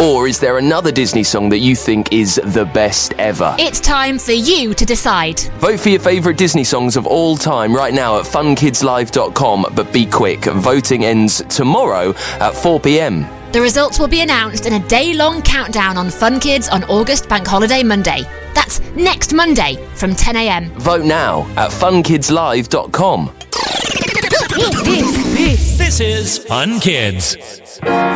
Or is there another Disney song that you think is the best ever? It's time for you to decide. Vote for your favourite Disney songs of all time right now at funkidslive.com, but be quick. Voting ends tomorrow at 4 p.m. The results will be announced in a day-long countdown on Fun Kids on August Bank Holiday Monday. That's next Monday from 10 a.m. Vote now at funkidslive.com. This is Fun Kids.